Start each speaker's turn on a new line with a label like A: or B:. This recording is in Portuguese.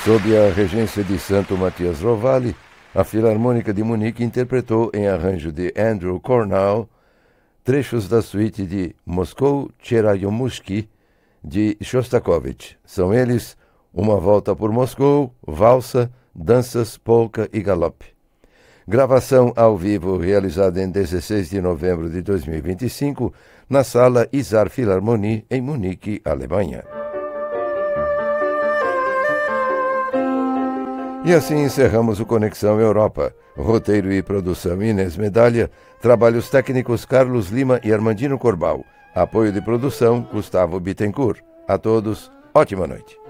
A: Sob a regência de Santo Matias Rovalli, a Filarmônica de Munique interpretou em arranjo de Andrew Cornell trechos da suíte de Moscou Cherayomushki de Shostakovich. São eles Uma Volta por Moscou, Valsa, Danças, Polka e Galope. Gravação ao vivo realizada em 16 de novembro de 2025 na Sala Isar Philharmonie em Munique, Alemanha. E assim encerramos o Conexão Europa. Roteiro e produção Inês Medalha. Trabalhos técnicos Carlos Lima e Armandino Corbal. Apoio de produção Gustavo Bittencourt. A todos, ótima noite.